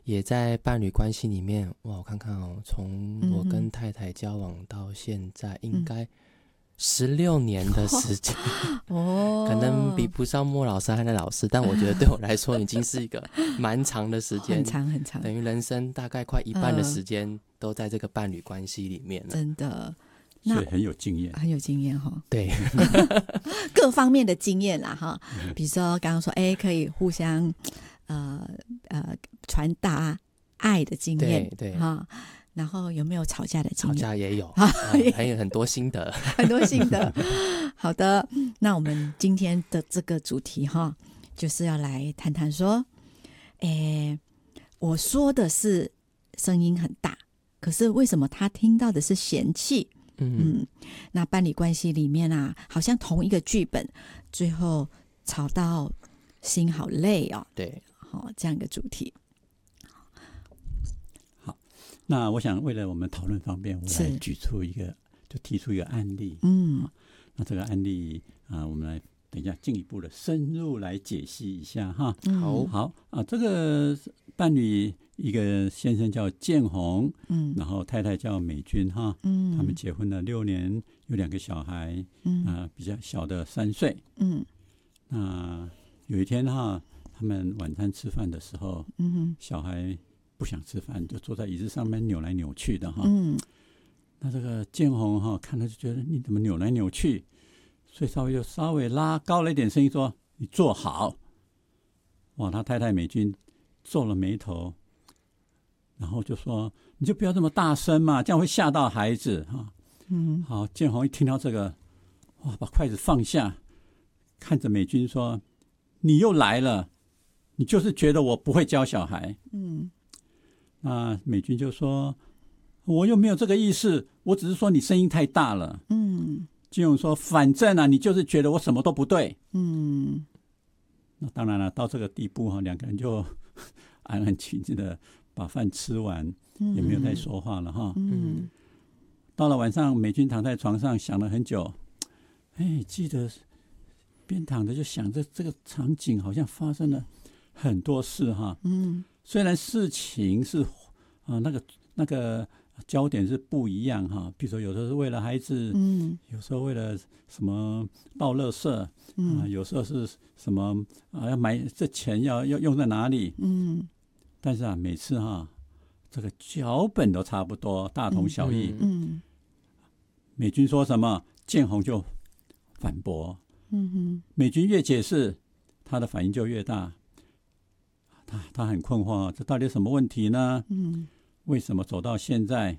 也在伴侣关系里面，哇，我看看哦，从我跟太太交往到现在，应该16年的时间，可能比不上莫老师和赖老师，但我觉得对我来说已经是一个蛮长的时间， 很长很长， 等于人生大概快一半的时间都在这个伴侣关系里面了， 真的。 所以很有经验， 很有经验哈。 对， 各方面的经验啦哈。比如说刚刚说，可以互相传达爱的经验， 对哈。然后有没有吵架的经验？ 吵架也有，还有很多心得， 很多心得。好的，那我们今天的这个主题哈，就是要来谈谈说，我说的是声音很大，可是为什么他听到的是嫌弃？那伴侣关系里面啊，好像同一个剧本，最后吵到心好累哦。 对， 这样一个主题。 好，那我想为了我们讨论方便，我来举出一个，就提出一个案例。那这个案例我们来等一下进一步的深入来解析一下哈。好这个伴侣一个先生叫建宏，然后太太叫美君哈，他们结婚了6年，有2个小孩，比较小的3岁。那有一天哈，他们晚餐吃饭的时候，小孩不想吃饭，就坐在椅子上面扭来扭去的哈。那这个建宏哈看了就觉得你怎么扭来扭去，所以稍微拉高了一点声音说：“你坐好。”哇，他太太美君皱了眉头，然后就说：“你就不要这么大声嘛，这样会吓到孩子哈。”好，建宏一听到这个，哇，把筷子放下，看着美君说：“你又来了，你就是觉得我不会教小孩。”那美君就说：“我又没有这个意思，我只是说你声音太大了。”建宏说：“反正啊，你就是觉得我什么都不对。”那当然了，到这个地步哈，2个人就安安静静的把饭吃完，也没有再说话了哈。到了晚上，美君躺在床上想了很久，记得边躺着就想着这个场景好像发生了很多事哈。虽然事情是那个焦点是不一样哈，比如说有时候是为了孩子，有时候为了什么倒垃圾，有时候是什么要买这钱要用在哪里，但是每次这个脚本都差不多，大同小异。美君说什么，建宏就反驳。美君越解释，他的反应就越大。他很困惑，这到底什么问题呢？为什么走到现在？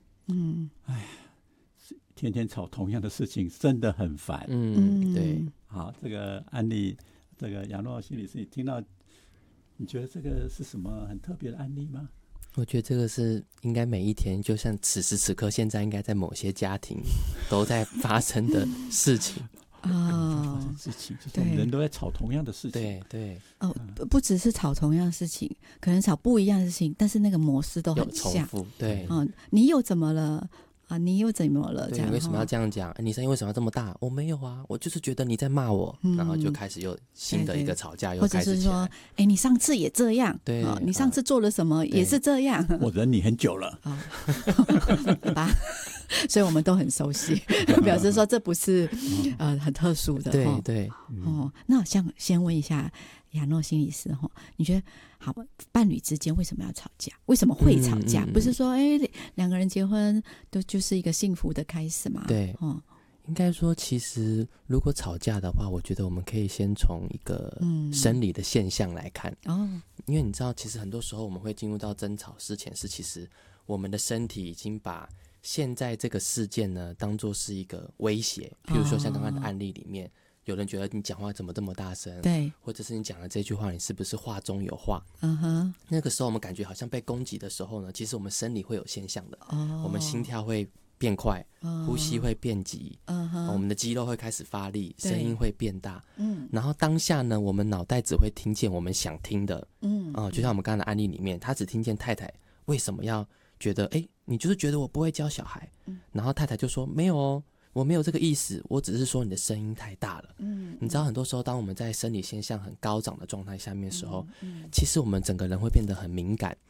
天天吵同样的事情，真的很烦。 对。 好，这个案例，这个亚诺心理师，你听到，你觉得这个是什么很特别的案例吗？ 我觉得这个是应该每一天，就像此时此刻，现在应该在某些家庭都在发生的事情。 事情就是我们人都在吵同样的事情。 对。 不只是吵同样的事情，可能吵不一样的事情，但是那个模式都很像。 有重复。对。 你又怎么了？你又怎么了？这样你为什么要这样讲？你声音为什么要这么大？我没有啊，我就是觉得你在骂我，然后就开始又新的一个吵架，又开始起来。 或者是说，你上次也这样， 对， 你上次做了什么也是这样。 我忍你很久了， 好吧，所以我们都很熟悉，表示说这不是很特殊的。 对。 那我想先问一下亚诺心理师你觉得好，伴侣之间为什么要吵架？为什么会吵架？不是说2个人结婚就是一个幸福的开始嘛？ 对。应该说其实如果吵架的话，我觉得我们可以先从一个生理的现象来看。因为你知道其实很多时候我们会进入到争吵之前，是其实我们的身体已经把现在这个事件呢当作是一个威胁。譬如说像刚刚的案例里面，有人觉得你讲话怎么这么大声， 对， 或者是你讲的这句话你是不是话中有话。那个时候我们感觉好像被攻击的时候呢，其实我们生理会有现象的。我们心跳会变快，呼吸会变急，我们的肌肉会开始发力，声音会变大。然后当下呢，我们脑袋只会听见我们想听的。就像我们刚刚的案例里面，他只听见太太为什么要觉得你就是觉得我不会教小孩。然后太太就说没有哦，我没有这个意思，我只是说你的声音太大了。你知道很多时候当我们在生理现象很高涨的状态下面的时候，其实我们整个人会变得很敏感，